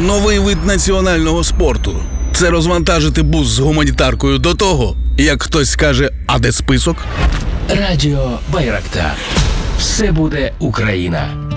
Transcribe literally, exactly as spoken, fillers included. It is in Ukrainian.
Новий вид національного спорту. Це розвантажити бус з гуманітаркою до того, як хтось скаже, а де список? Радіо Байрактар. Все буде Україна.